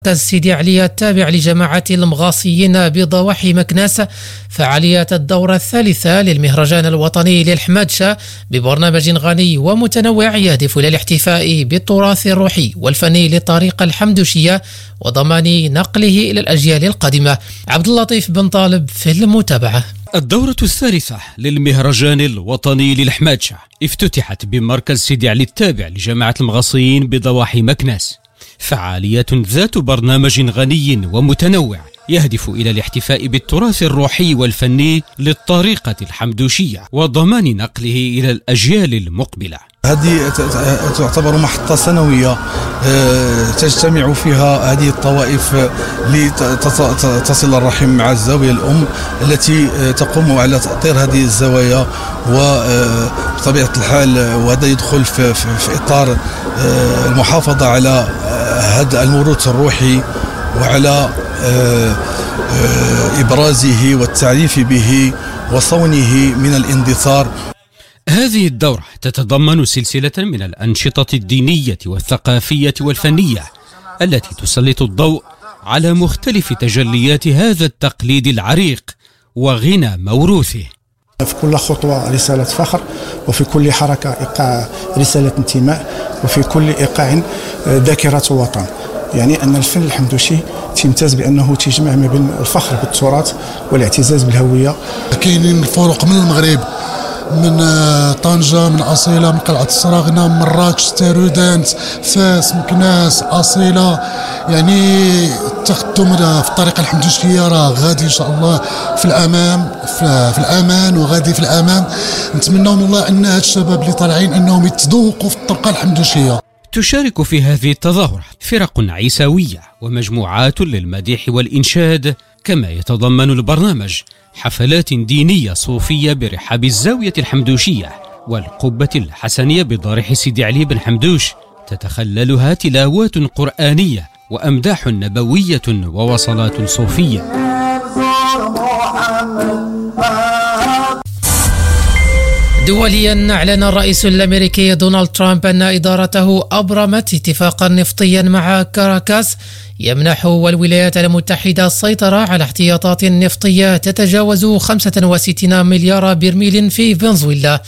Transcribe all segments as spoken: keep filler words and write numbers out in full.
مركز سيدي علي التابع لجماعة المغاصيين بضواحي مكناس فعاليات الدورة الثالثة للمهرجان الوطني للحمادشة ببرنامج غني ومتنوع يهدف إلى الاحتفاء بالتراث الروحي والفني للطريقة الحمدوشية وضمان نقله إلى الأجيال القادمة. عبد اللطيف بن طالب في المتابعة. الدورة الثالثة للمهرجان الوطني للحمادشة افتتحت بمركز سيدي علي التابع لجماعة المغاصيين بضواحي مكناس، فعاليات ذات برنامج غني ومتنوع يهدف إلى الاحتفاء بالتراث الروحي والفني للطريقة الحمدوشية وضمان نقله إلى الأجيال المقبلة. هذه تعتبر محطة سنوية تجتمع فيها هذه الطوائف لتصل الرحم مع الزاوية الأم التي تقوم على تأطير هذه الزوايا، وبطبيعة الحال وهذا يدخل في, في إطار المحافظة على هذا الموروث الروحي وعلى إبرازه والتعريف به وصونه من الاندثار. هذه الدورة تتضمن سلسلة من الأنشطة الدينية والثقافية والفنية التي تسلط الضوء على مختلف تجليات هذا التقليد العريق وغنى موروثه. في كل خطوة رسالة فخر، وفي كل حركة إيقاع رسالة انتماء، وفي كل إيقاع ذاكرة وطن. يعني أن الفن الحمدوشي تمتاز بأنه تجمع ما بين الفخر بالتراث والاعتزاز بالهوية. كاينين الفروق من المغرب، من طنجة، من أصيلة، من قلعة السراغنة، من مراكش، ستارودانت، فاس، مكناس، أصيلة. يعني التقدم في الطريقة الحمدوشية راه غادي إن شاء الله في الأمام في, في الأمان وغادي في الأمان. نتمنى من الله أن هاد الشباب اللي طالعين أنهم يتذوقوا في الطريقة الحمدوشية. تشارك في هذه التظاهرات فرق عيساوية ومجموعات للمديح والإنشاد، كما يتضمن البرنامج حفلات دينية صوفية برحاب الزاوية الحمدوشية والقبة الحسنية بضريح سيدي علي بن حمدوش، تتخللها تلاوات قرآنية وأمداح نبوية ووصلات صوفية. دوليا، أعلن الرئيس الأمريكي دونالد ترامب أن إدارته أبرمت اتفاقا نفطيا مع كاراكاس يمنح والولايات المتحدة السيطرة على احتياطات نفطية تتجاوز خمسة وستين مليار برميل في فنزويلا.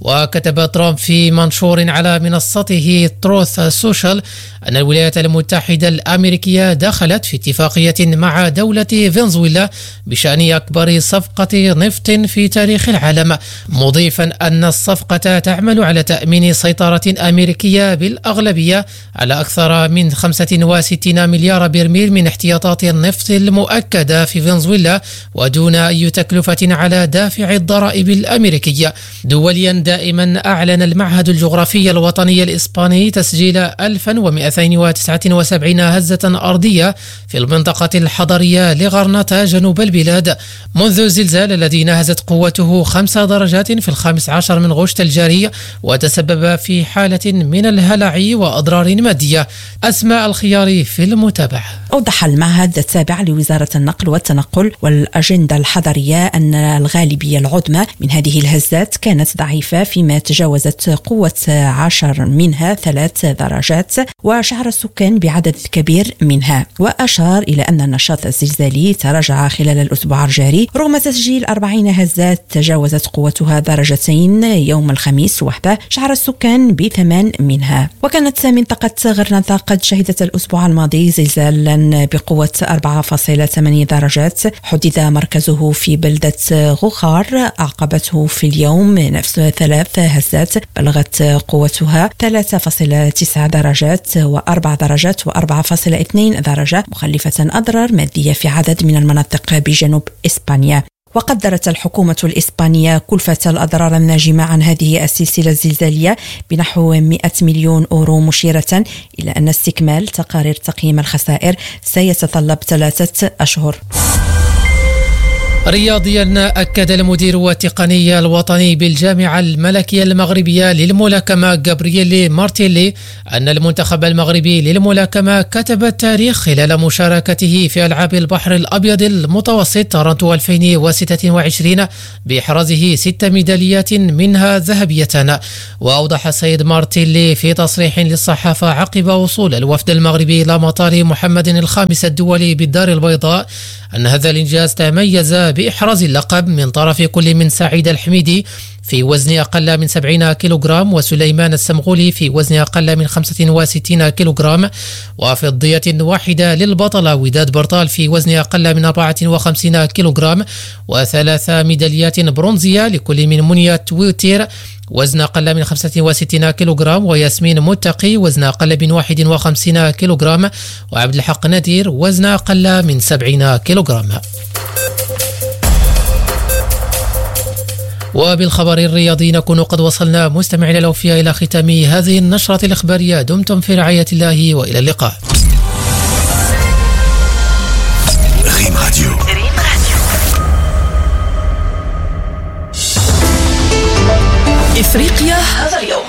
وكتب ترامب في منشور على منصته تروث سوشيال أن الولايات المتحدة الأمريكية دخلت في اتفاقية مع دولة فنزويلا بشأن أكبر صفقة نفط في تاريخ العالم، مضيفا أن الصفقة تعمل على تأمين سيطرة أمريكية بالأغلبية على أكثر من خمسة وستين مليار برميل من احتياطات النفط المؤكدة في فنزويلا ودون أي تكلفة على دافع الضرائب الأمريكية. دوليا، دائما أعلن المعهد الجغرافي الوطني الإسباني تسجيل ألف ومئتين وتسعة وسبعين هزة أرضية في المنطقة الحضرية لغرناطة جنوب البلاد منذ الزلزال الذي نهزت قوته خمس درجات في الخامس عشر من غشت الجاري وتسبب في حالة من الهلع وأضرار مادية. أسماء الخياري في المتابعة. أوضح المعهد التابع لوزارة النقل والتنقل والأجندة الحضرية أن الغالبية العظمى من هذه الهزات كانت ضعيفة، فيما تجاوزت قوة عشر منها ثلاث درجات وشعر السكان بعدد كبير منها. وأشار إلى أن النشاط الزلزالي تراجع خلال الأسبوع الجاري رغم تسجيل أربعين هزات تجاوزت قوتها درجتين يوم الخميس وحده، شعر السكان بثمان منها. وكانت منطقة غرناطة قد شهدت الأسبوع الماضي زلزالا بقوة أربعة فاصلة ثمانية درجات حدد مركزه في بلدة غوخار، أعقبته في اليوم نفس ثلاث هزات بلغت قوتها ثلاثة فاصلة تسعة درجات وأربع درجات وأربعة فاصلة اثنين درجة، مخلفة أضرار مادية في عدد من المناطق بجنوب إسبانيا. وقدرت الحكومة الإسبانية كلفة الأضرار الناجمة عن هذه السلسلة الزلزالية بنحو مئة مليون أورو، مشيرة إلى أن استكمال تقارير تقييم الخسائر سيتطلب ثلاثة أشهر. رياضيا، أكد المدير التقني الوطني بالجامعة الملكية المغربية للملاكمة غابرييلي مارتيلي أن المنتخب المغربي للملاكمة كتب التاريخ خلال مشاركته في ألعاب البحر الأبيض المتوسط تورنتو ألفين وستة وعشرين بإحرازه ست ميداليات منها ذهبية. وأوضح السيد مارتيلي في تصريح للصحافة عقب وصول الوفد المغربي إلى مطار محمد الخامس الدولي بالدار البيضاء أن هذا الإنجاز تميز بإحراز اللقب من طرف كل من سعيد الحميدي في وزن أقل من سبعين كيلوغرام وسليمان السمغولي في وزن أقل من خمسة وستين كيلوغرام، وفضية واحدة للبطلة وداد برطال في وزن أقل من أربعة وخمسين كيلوغرام، وثلاث ميداليات برونزية لكل من منيا تويتير وزن أقل من خمسة وستين كيلوغرام، وياسمين متقي وزن أقل من واحد وخمسين كيلوغرام، وعبد الحق نادير وزن أقل من سبعين كيلوغرام. وبالخبر الرياضي نكون قد وصلنا مستمعينا الأوفياء إلى ختام هذه النشرة الإخبارية. دمتم في رعاية الله وإلى اللقاء. ريم راديو. إفريقيا هذا اليوم.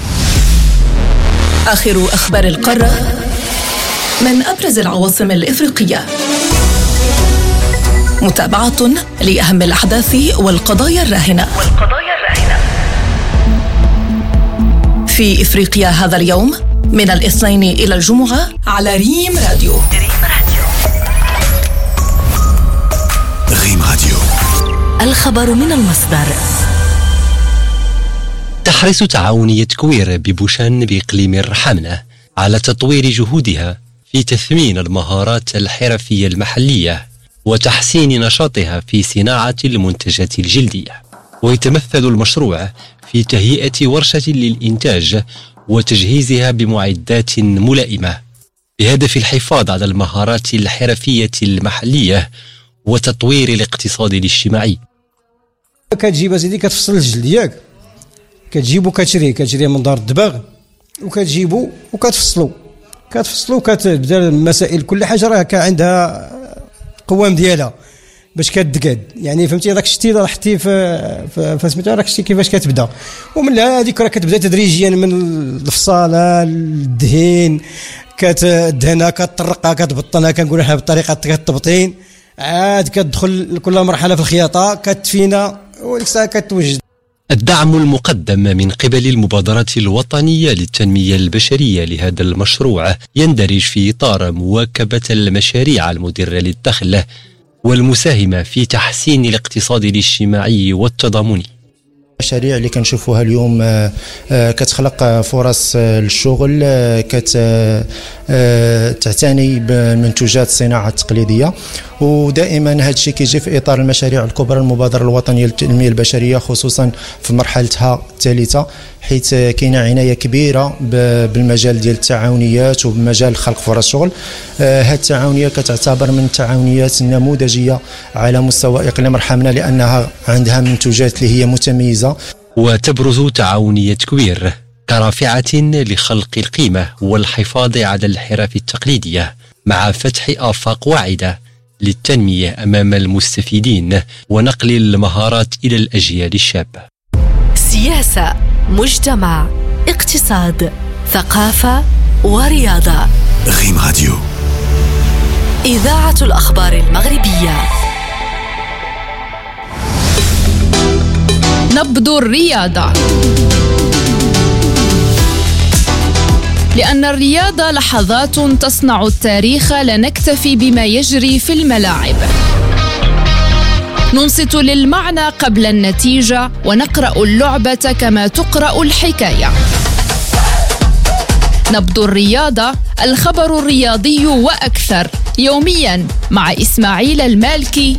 آخر أخبار القارة من أبرز العواصم الإفريقية. متابعة لأهم الأحداث والقضايا الراهنة والقضايا الراهنة في إفريقيا هذا اليوم من الاثنين إلى الجمعة على ريم راديو. ريم راديو. ريم راديو. الخبر من المصدر. تحرص تعاونية كوير ببوشان بإقليم الرحمنة على تطوير جهودها في تثمين المهارات الحرفية المحلية وتحسين نشاطها في صناعة المنتجات الجلدية. ويتمثل المشروع في تهيئة ورشة للإنتاج وتجهيزها بمعدات ملائمة بهدف الحفاظ على المهارات الحرفية المحلية وتطوير الاقتصاد الاجتماعي. كتجيب أزيدي كتفصل الجلد ديالك، كتجيبو كتشريه كتشريه من دار الدباغ وكتجيبو وكتفصلو كتفصلو كتبدا المسائل كل حاجة راه عندها قوام ديالها باش كتدقاد، يعني فهمتي داك الشتي راه حتي في فسميتو راك شتي كيفاش كتبدا، ومن هذيك راه كتبدا تدريجيا من الفصاله الدهين كتدهنها كتطرقها كتبطنها كنقولوا حنا بالطريقه كتبطين، عاد كتدخل كل مرحله في الخياطه كتفينا وديك الساعه كتوجد. الدعم المقدم من قبل المبادرة الوطنية للتنمية البشرية لهذا المشروع يندرج في إطار مواكبة المشاريع المدرة للدخل والمساهمة في تحسين الاقتصاد الاجتماعي والتضامني. المشاريع اللي كنشوفوها اليوم كتخلق فرص للشغل، كتعتني بالمنتوجات الصناعة التقليدية، ودائما هذا الشيء كيجي في إطار المشاريع الكبرى المبادرة الوطنية للتنمية البشرية خصوصا في مرحلتها الثالثة، حيث كاينه عناية كبيرة بالمجال ديال التعاونيات وبمجال خلق فرص شغل. هذه التعاونية كتعتبر من التعاونيات النموذجية على مستوى إقليم الرحمنة لأنها عندها منتوجات اللي هي متميزة. وتبرز تعاونية كوير كرافعة لخلق القيمة والحفاظ على الحرف التقليدية مع فتح آفاق واعدة للتنمية أمام المستفيدين ونقل المهارات إلى الأجيال الشابة. سياسة، مجتمع، اقتصاد، ثقافة ورياضة. ريم راديو. إذاعة الأخبار المغربية. نبض الرياضة. لأن الرياضة لحظات تصنع التاريخ، لا نكتفي بما يجري في الملاعب. ننصت للمعنى قبل النتيجة ونقرأ اللعبة كما تقرأ الحكاية. نبض الرياضة، الخبر الرياضي وأكثر، يوميا مع إسماعيل المالكي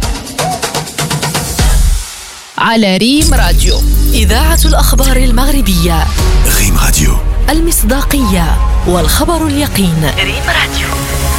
على ريم راديو. إذاعة الأخبار المغربية. ريم راديو. المصداقية والخبر اليقين. ريم راديو.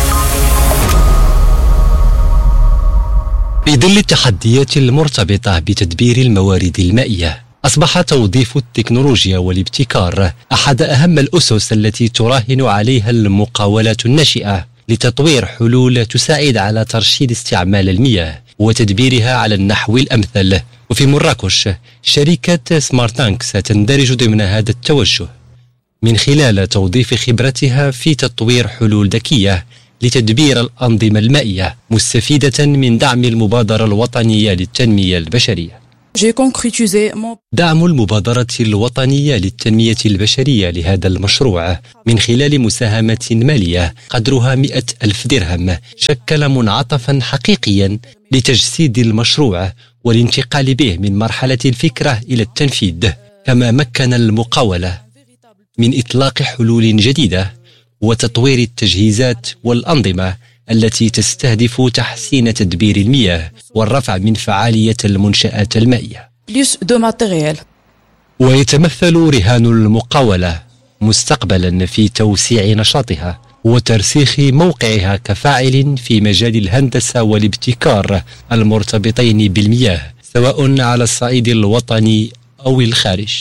في ظل التحديات المرتبطة بتدبير الموارد المائية، أصبح توظيف التكنولوجيا والابتكار أحد أهم الأسس التي تراهن عليها المقاولات الناشئة لتطوير حلول تساعد على ترشيد استعمال المياه وتدبيرها على النحو الأمثل. وفي مراكش شركة سمارتانك ستندرج ضمن هذا التوجه من خلال توظيف خبرتها في تطوير حلول ذكية لتدبير الأنظمة المائية مستفيدة من دعم المبادرة الوطنية للتنمية البشرية. دعم المبادرة الوطنية للتنمية البشرية لهذا المشروع من خلال مساهمة مالية قدرها مئة ألف درهم شكل منعطفا حقيقيا لتجسيد المشروع والانتقال به من مرحلة الفكرة إلى التنفيذ، كما مكن المقاولة من إطلاق حلول جديدة وتطوير التجهيزات والأنظمة التي تستهدف تحسين تدبير المياه والرفع من فعالية المنشآت المائية. ويتمثل رهان المقاولة مستقبلا في توسيع نشاطها وترسيخ موقعها كفاعل في مجال الهندسة والابتكار المرتبطين بالمياه سواء على الصعيد الوطني أو الخارج.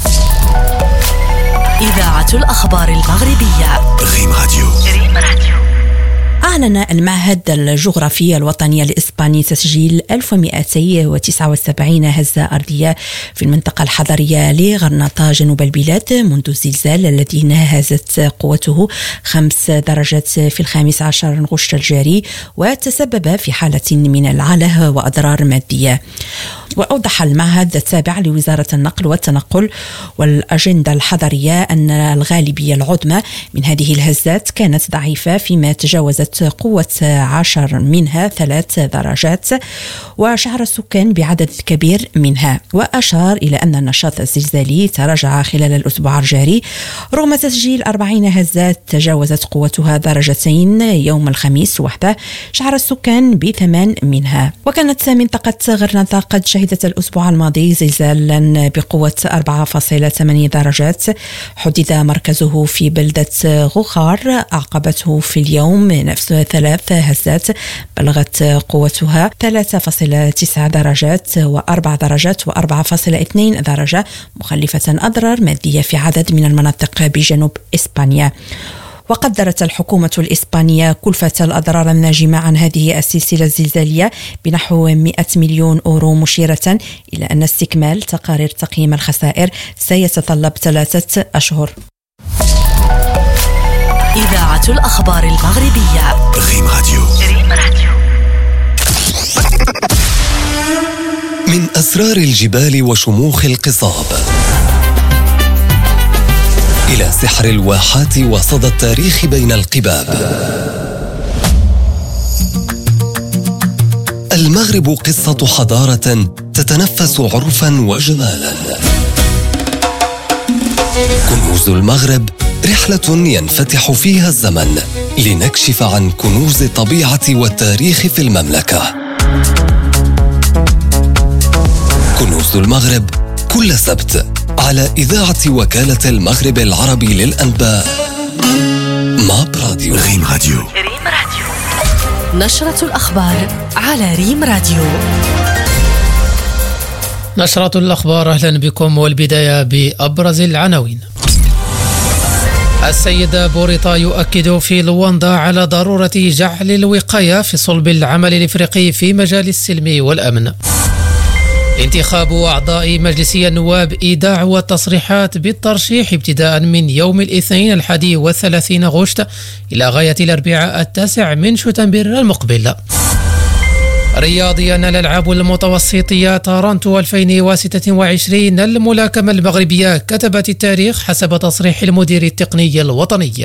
إذاعة الأخبار المغربية ريم راديو. ريم راديو. أعلن المعهد الجغرافي الوطني الإسباني تسجيل ألف ومئتين وتسعة وسبعين هزة أرضية في المنطقة الحضرية لغرناطة جنوب البلاد منذ الزلزال الذي ناهزت قوته خمس درجات في الخامس عشر غشت الجاري وتسبب في حالة من العله وأضرار مادية. وأوضح المعهد التابع لوزارة النقل والتنقل والأجندة الحضرية أن الغالبية العظمى من هذه الهزات كانت ضعيفة فيما تجاوزت قوة عشر منها ثلاث درجات وشعر السكان بعدد كبير منها. وأشار إلى أن النشاط الزلزالي تراجع خلال الأسبوع الجاري رغم تسجيل أربعين هزات تجاوزت قوتها درجتين يوم الخميس وحده شعر السكان بثمان منها. وكانت منطقة غرناطة قد شهدت الأسبوع الماضي زلزالا بقوة أربعة فاصلة ثمانية درجات حدد مركزه في بلدة غوخار أعقبته في اليوم نفس ثلاث هزات بلغت قوتها ثلاثة فاصلة تسعة درجات وأربع درجات وأربعة فاصلة اثنين درجة مخلفة أضرار مادية في عدد من المناطق بجنوب إسبانيا. وقدرت الحكومة الإسبانية كلفة الأضرار الناجمة عن هذه السلسلة الزلزالية بنحو مئة مليون أورو مشيرة إلى أن استكمال تقارير تقييم الخسائر سيتطلب ثلاثة أشهر. إذاعة الأخبار المغربية ريم راديو. ريم راديو. من أسرار الجبال وشموخ القصاب إلى سحر الواحات وصدى التاريخ بين القباب، المغرب قصة حضارة تتنفس عرفا وجمالا. كنوز المغرب رحلة ينفتح فيها الزمن لنكشف عن كنوز الطبيعة والتاريخ في المملكة. كنوز المغرب كل سبت على إذاعة وكالة المغرب العربي للأنباء مع راديو ريم راديو. ريم راديو. نشرة الأخبار على ريم راديو. نشرة الأخبار، أهلا بكم، والبداية بأبرز العناوين. السيد بوريطا يؤكد في لواندا على ضرورة جعل الوقاية في صلب العمل الإفريقي في مجال السلم والأمن. انتخاب أعضاء مجلس النواب إيداع والتصريحات بالترشيح ابتداء من يوم الاثنين الحادي والثلاثين غشت إلى غاية الأربعاء التاسع من شتنبر المقبل. رياضيا، الألعاب المتوسطية تورنتو ألفين وستة وعشرين الملاكمة المغربية كتبت التاريخ حسب تصريح المدير التقني الوطني.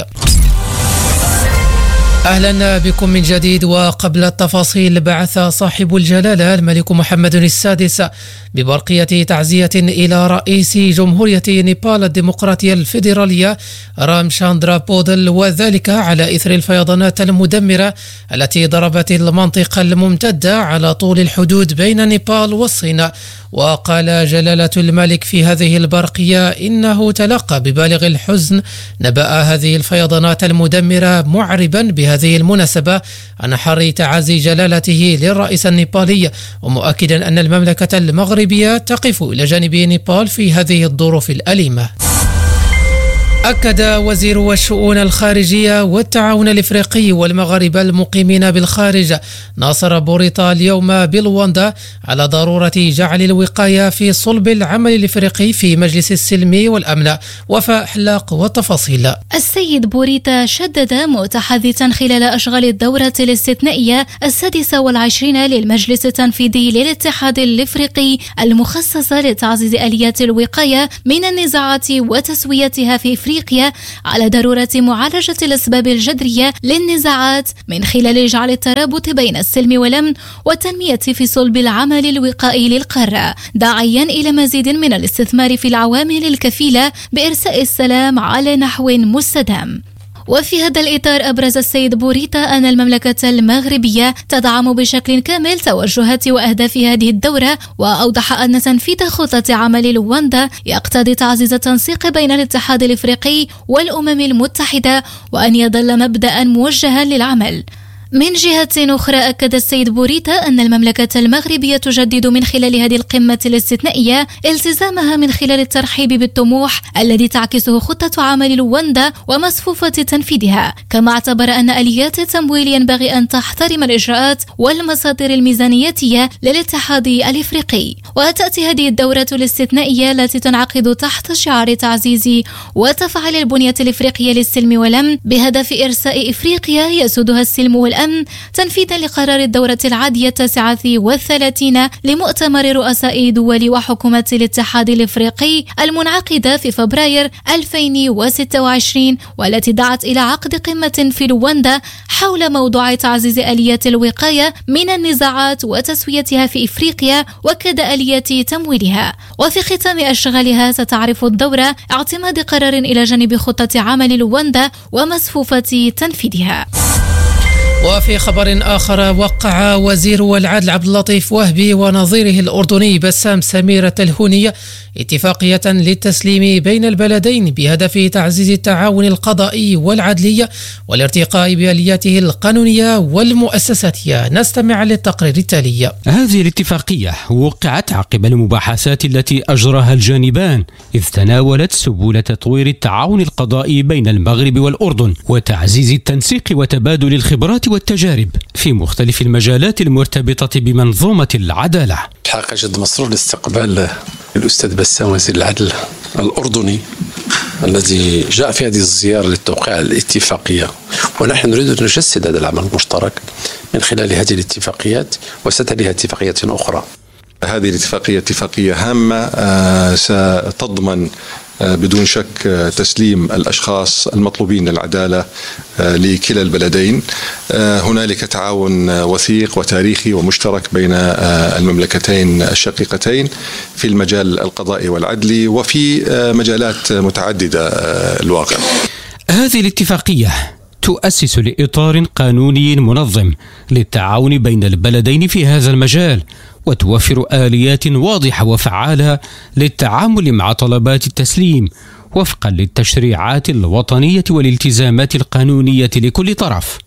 أهلا بكم من جديد. وقبل التفاصيل، بعث صاحب الجلالة الملك محمد السادس ببرقية تعزية إلى رئيس جمهورية نيبال الديمقراطية الفيدرالية رامشاندرا بودل، وذلك على إثر الفيضانات المدمرة التي ضربت المنطقة الممتدة على طول الحدود بين نيبال والصين. وقال جلالة الملك في هذه البرقية إنه تلقى ببالغ الحزن نبأ هذه الفيضانات المدمرة، معربا بهذه المناسبة عن حر تعازي جلالته للرئيس النيبالي، ومؤكدا أن المملكة المغربية تقف إلى جانب نيبال في هذه الظروف الأليمة. أكد وزير الشؤون الخارجية والتعاون الإفريقي والمغاربة المقيمين بالخارج ناصر بوريطا اليوم بلواندا على ضرورة جعل الوقاية في صلب العمل الإفريقي في مجلس السلم والأمن. وفاء حلاق والتفاصيل. السيد بوريطا شدد متحدثا خلال أشغال الدورة الاستثنائية السادسة والعشرين للمجلس التنفيذي للاتحاد الإفريقي المخصصة لتعزيز آليات الوقاية من النزاعات وتسويتها في إفريقيا على ضرورة معالجة الأسباب الجذرية للنزاعات من خلال جعل الترابط بين السلم والأمن والتنمية في صلب العمل الوقائي للقارة، داعيا إلى مزيد من الاستثمار في العوامل الكفيلة بإرساء السلام على نحو مستدام. وفي هذا الإطار أبرز السيد بوريطا أن المملكة المغربية تدعم بشكل كامل توجهات وأهداف هذه الدورة، وأوضح أن تنفيذ خطة عمل لواندا يقتضي تعزيز التنسيق بين الاتحاد الإفريقي والأمم المتحدة، وأن يظل مبدأ موجها للعمل. من جهة أخرى أكد السيد بوريطا أن المملكة المغربية تجدد من خلال هذه القمة الاستثنائية التزامها من خلال الترحيب بالطموح الذي تعكسه خطة عمل لواندا ومصفوفة تنفيذها، كما اعتبر أن آليات التمويل ينبغي أن تحترم الإجراءات والمصادر الميزانياتية للاتحاد الإفريقي. وتأتي هذه الدورة الاستثنائية التي تنعقد تحت شعار تعزيز وتفعيل البنية الإفريقية للسلم والأمن بهدف إرساء إفريقيا يسودها السلم والأمن تنفيذا لقرار الدورة العادية التاسعة والثلاثين لمؤتمر رؤساء دول وحكومات الاتحاد الإفريقي المنعقدة في فبراير ألفين وستة وعشرين، والتي دعت إلى عقد قمة في لواندا حول موضوع تعزيز آليات الوقاية من النزاعات وتسويتها في إفريقيا وكذا آليات تمويلها. وفي ختام أشغالها ستعرف الدورة اعتماد قرار إلى جانب خطة عمل لواندا ومصفوفة تنفيذها. وفي خبر آخر، وقع وزير العدل عبد اللطيف وهبي ونظيره الأردني بسام سمير التلهوني اتفاقية للتسليم بين البلدين بهدف تعزيز التعاون القضائي والعدلي والارتقاء بآلياته القانونية والمؤسساتية. نستمع للتقرير التالي. هذه الاتفاقية وقعت عقب المباحثات التي أجراها الجانبان، إذ تناولت سبل تطوير التعاون القضائي بين المغرب والأردن وتعزيز التنسيق وتبادل الخبرات والتجارب في مختلف المجالات المرتبطة بمنظومة العدالة. الحقيقة جد مسرور لاستقبال الأستاذ بسام وزير العدل الأردني الذي جاء في هذه الزيارة للتوقيع الاتفاقية، ونحن نريد أن نجسد هذا العمل المشترك من خلال هذه الاتفاقيات وستليها اتفاقيات أخرى. هذه الاتفاقية اتفاقية هامة ستضمن بدون شك تسليم الأشخاص المطلوبين للعدالة لكلا البلدين. هنالك تعاون وثيق وتاريخي ومشترك بين المملكتين الشقيقتين في المجال القضائي والعدلي وفي مجالات متعددة الواقع. هذه الاتفاقية تؤسس لإطار قانوني منظم للتعاون بين البلدين في هذا المجال، وتوفر آليات واضحة وفعالة للتعامل مع طلبات التسليم وفقا للتشريعات الوطنية والالتزامات القانونية لكل طرف.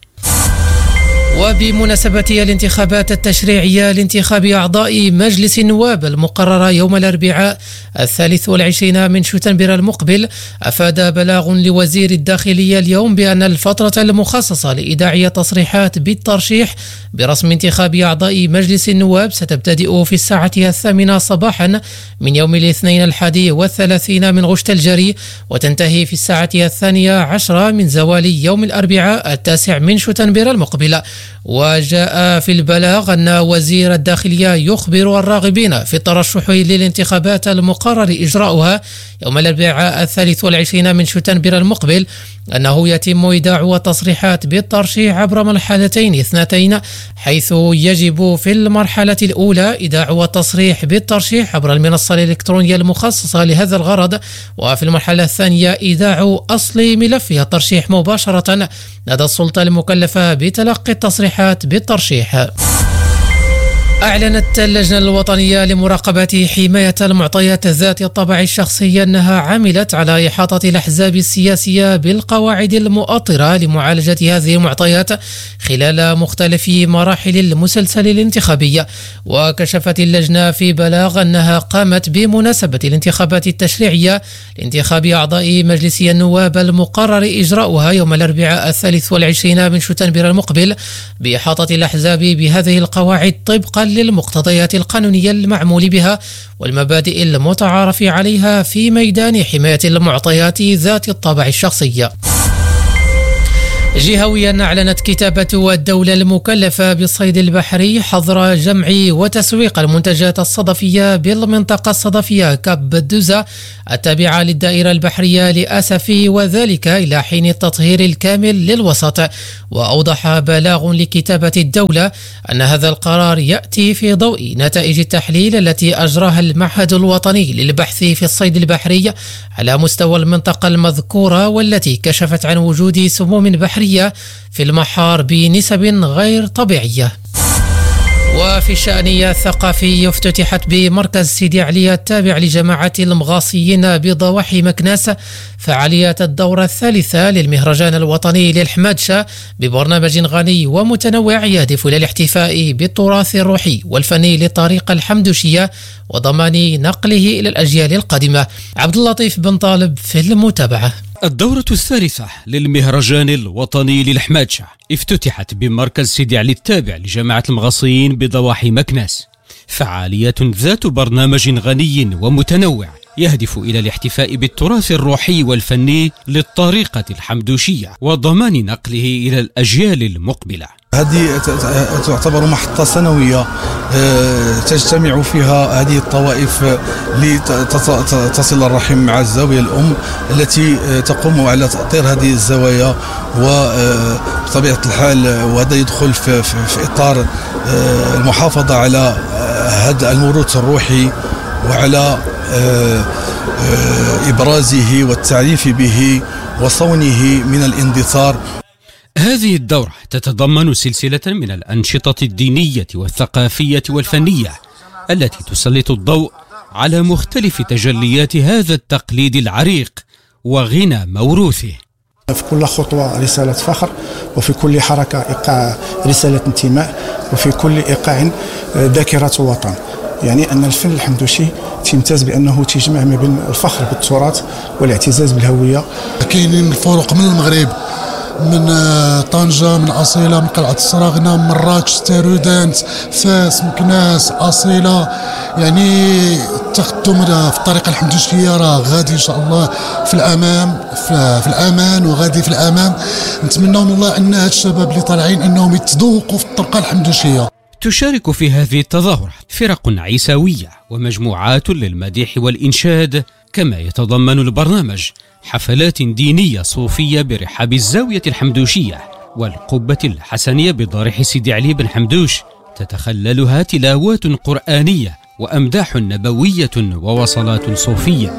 وبمناسبة الانتخابات التشريعية لانتخاب أعضاء مجلس النواب المقررة يوم الأربعاء الثالث والعشرين من شتنبر المقبل، أفاد بلاغ لوزير الداخلية اليوم بأن الفترة المخصصة لإيداع تصريحات بالترشيح برسم انتخاب أعضاء مجلس النواب ستبتدئ في الساعة الثامنة صباحا من يوم الاثنين الحادي والثلاثين من غشت الجري، وتنتهي في الساعة الثانية عشرة من زوال يوم الأربعاء التاسع من شتنبر المقبل. وجاء في البلاغ أن وزير الداخلية يخبر الراغبين في الترشح للانتخابات المقرر إجراؤها يوم الأربعاء الثالث والعشرين من شتنبر المقبل أنه يتم إيداع التصريحات بالترشيح عبر مرحلتين اثنتين، حيث يجب في المرحلة الأولى إيداع التصريح بالترشيح عبر المنصة الإلكترونية المخصصة لهذا الغرض، وفي المرحلة الثانية إيداع أصل ملف الترشيح مباشرة لدى السلطة المكلفة بتلقي التصريحات بالترشيح. أعلنت اللجنة الوطنية لمراقبة حماية المعطيات ذات الطابع الشخصي أنها عملت على إحاطة الأحزاب السياسية بالقواعد المؤطرة لمعالجة هذه المعطيات خلال مختلف مراحل المسلسل الانتخابي. وكشفت اللجنة في بلاغ أنها قامت بمناسبة الانتخابات التشريعية لانتخاب أعضاء مجلس النواب المقرر إجراؤها يوم الأربعاء الثالث والعشرين من شتنبر المقبل بإحاطة الأحزاب بهذه القواعد طبقا للمقتضيات القانونية المعمول بها والمبادئ المتعارف عليها في ميدان حماية المعطيات ذات الطابع الشخصي. جهويا أعلنت كتابة الدولة المكلفة بالصيد البحري حظر جمع وتسويق المنتجات الصدفية بالمنطقة الصدفية كاب دوزا التابعة للدائرة البحرية لأسفي، وذلك إلى حين التطهير الكامل للوسط. وأوضح بلاغ لكتابة الدولة أن هذا القرار يأتي في ضوء نتائج التحليل التي أجراها المعهد الوطني للبحث في الصيد البحري على مستوى المنطقة المذكورة، والتي كشفت عن وجود سموم بحرية في المحار بنسب غير طبيعية. وفي الشأن الثقافي افتتحت بمركز سيدي علي التابع لجماعة المغاصيين بضواحي مكناس فعاليات الدورة الثالثة للمهرجان الوطني للحمادشة ببرنامج غني ومتنوع يهدف إلى الاحتفاء بالتراث الروحي والفني للطريقة الحمدوشية وضمان نقله إلى الأجيال القادمة. عبد اللطيف بن طالب في المتابعة. الدورة الثالثة للمهرجان الوطني للحمادشة افتتحت بمركز سيدي علي التابع لجماعة المغاصيين بضواحي مكناس، فعاليات ذات برنامج غني ومتنوع يهدف إلى الاحتفاء بالتراث الروحي والفني للطريقة الحمدوشية وضمان نقله إلى الأجيال المقبلة. هذه تعتبر محطة سنوية تجتمع فيها هذه الطوائف لتصل الرحم مع الزاوية الأم التي تقوم على تأطير هذه الزوايا، وبطبيعة الحال وهذا يدخل في, في إطار المحافظة على هذا الموروث الروحي وعلى إبرازه والتعريف به وصونه من الاندثار. هذه الدورة تتضمن سلسلة من الأنشطة الدينية والثقافية والفنية التي تسلط الضوء على مختلف تجليات هذا التقليد العريق وغنى موروثه. في كل خطوة رسالة فخر، وفي كل حركة إيقاع رسالة انتماء، وفي كل إيقاع ذاكرة وطن. يعني أن الفن الحمدوشي تمتاز بأنه تجمع ما بين الفخر بالتراث والاعتزاز بالهوية. كاينين الفروق من المغرب، من طنجة، من أصيلة، من قلعة الصراغنة، من مراكش، ستارودانت، فاس، مكناس، أصيلة. يعني التقدم في الطريقة الحمدوشية راه غادي إن شاء الله في الأمام، في, في الأمان وغادي في الأمام. نتمنى من الله أن هاد الشباب اللي طالعين أنهم يتذوقوا في الطريقة الحمدوشية. تشارك في هذه التظاهرات فرق عيساوية ومجموعات للمديح والإنشاد، كما يتضمن البرنامج حفلات دينية صوفية برحاب الزاوية الحمدوشية والقبة الحسنية بضريح سيدي علي بن حمدوش، تتخللها تلاوات قرآنية وأمداح نبوية ووصلات صوفية.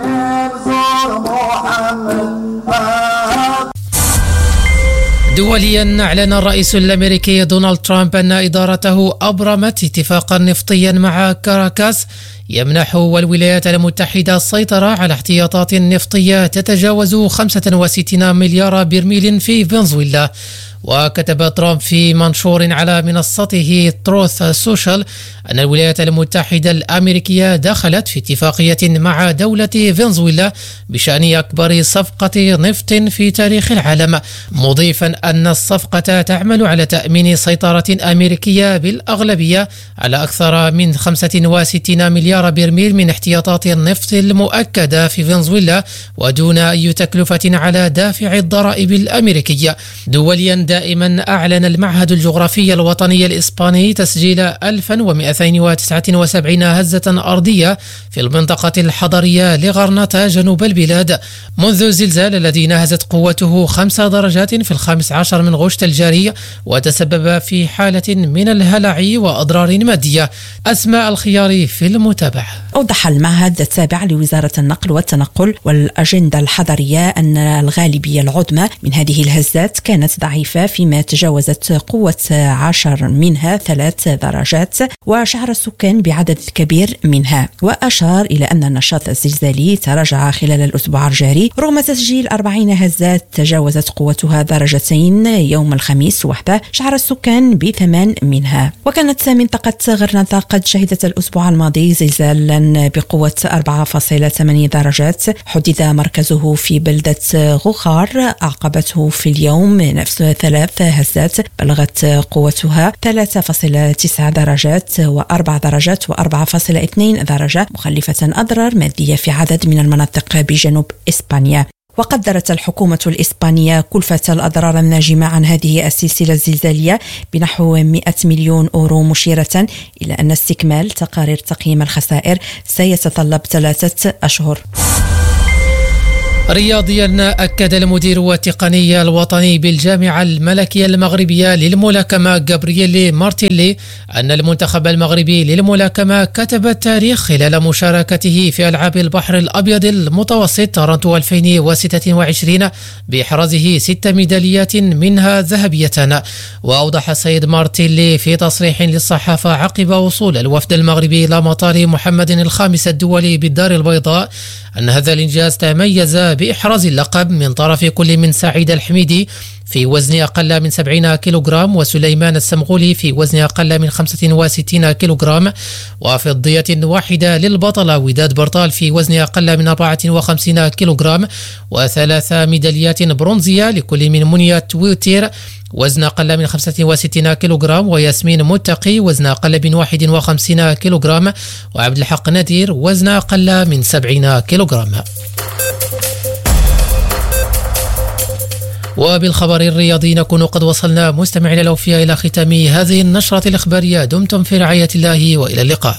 دوليا أعلن الرئيس الأمريكي دونالد ترامب أن إدارته أبرمت اتفاقا نفطيا مع كاراكاس يمنح الولايات المتحدة السيطرة على احتياطات نفطية تتجاوز خمسة وستين مليار برميل في فنزويلا. وكتب ترامب في منشور على منصته تروث سوشيال أن الولايات المتحدة الأمريكية دخلت في اتفاقية مع دولة فنزويلا بشأن أكبر صفقة نفط في تاريخ العالم، مضيفا أن الصفقة تعمل على تأمين سيطرة أمريكية بالأغلبية على أكثر من خمسة وستين مليار برميل من احتياطات النفط المؤكدة في فنزويلا ودون أي تكلفة على دافع الضرائب الأمريكية. دوليا دائما أعلن المعهد الجغرافي الوطني الإسباني تسجيل ألف ومئتين وتسعة وسبعين هزة أرضية في المنطقة الحضرية لغرناطة جنوب البلاد منذ الزلزال الذي نهزت قوته خمس درجات في الخامس عشر من غشت الجاري وتسبب في حالة من الهلع وأضرار مادية. أسماء الخيار في المتابعة. نتابع. أوضح المعهد التابع لوزارة النقل والتنقل والأجندة الحضرية أن الغالبية العظمى من هذه الهزات كانت ضعيفة، فيما تجاوزت قوة عشر منها ثلاث درجات، وشعر السكان بعدد كبير منها. وأشار إلى أن النشاط الزلزالي تراجع خلال الأسبوع الجاري رغم تسجيل أربعين هزات تجاوزت قوتها درجتين يوم الخميس وحده، شعر السكان بثمان منها. وكانت منطقة غرناطة قد شهدت الأسبوع الماضي زلزالا بقوة أربعة فاصلة ثمانية درجات، حدد مركزه في بلدة غوخار، أعقبته في اليوم نفس ثلاث هزات بلغت قوتها ثلاثة فاصلة تسعة درجات وأربع درجات وأربعة فاصلة اثنين درجة، مخلفة أضرار مادية في عدد من المناطق بجنوب إسبانيا. وقدرت الحكومة الإسبانية كلفة الأضرار الناجمة عن هذه السلسلة الزلزالية بنحو مئة مليون أورو، مشيرة إلى أن استكمال تقارير تقييم الخسائر سيتطلب ثلاثة أشهر. رياضيا، أكد المدير التقني الوطني بالجامعة الملكية المغربية للملاكمة جابرييلي مارتيلي أن المنتخب المغربي للملاكمة كتب التاريخ خلال مشاركته في ألعاب البحر الأبيض المتوسط تورنتو ألفين وستة وعشرين بإحرازه ست ميداليات منها ذهبية. وأوضح السيد مارتيلي في تصريح للصحافة عقب وصول الوفد المغربي إلى مطار محمد الخامس الدولي بالدار البيضاء أن هذا الإنجاز تميز بإحراز اللقب من طرف كل من سعيد الحميدي في وزن أقل من سبعين كيلوغرام وسليمان السمغولي في وزن أقل من خمسة وستين كيلوغرام، وفضية واحدة للبطلة وداد برطال في وزن أقل من أربعة وخمسين كيلوغرام، وثلاث ميداليات برونزية لكل من منيا تويتير وزن أقل من خمسة وستين كيلوغرام، وياسمين متقي وزن أقل من واحد وخمسين كيلوغرام، وعبد الحق نادير وزن أقل من سبعين كيلوغرام. وبالخبر الرياضي نكون قد وصلنا مستمعينا الأوفياء إلى ختام هذه النشرة الإخبارية. دمتم في رعاية الله وإلى اللقاء.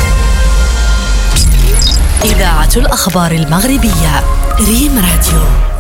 إذاعة الأخبار المغربية ريم راديو.